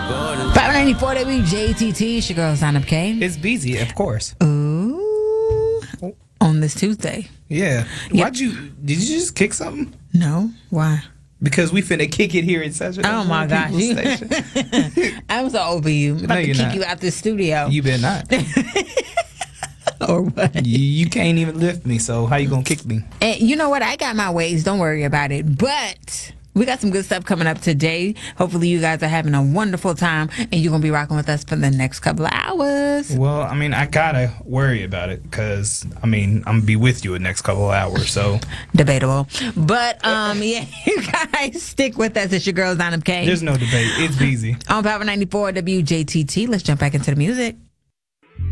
594 WJTT, it's your girl, Sign Up K. It's Beezy, of course. Ooh. On this Tuesday. Yeah. Yep. Did you just kick something? No. Why? Because we finna kick it here in such a Oh my gosh. I'm so over you. I'm about to kick you out the studio. You better not. Or what? You can't even lift me, so how you gonna kick me? And you know what? I got my ways. Don't worry about it. But we got some good stuff coming up today. Hopefully you guys are having a wonderful time and you're going to be rocking with us for the next couple of hours. Well, I mean, I gotta worry about it because, I mean, I'm gonna be with you the next couple of hours, so. Debatable. But, yeah, you guys stick with us. It's your girl, Sign Up K. There's no debate. It's easy. On Power 94 WJTT. Let's jump back into the music.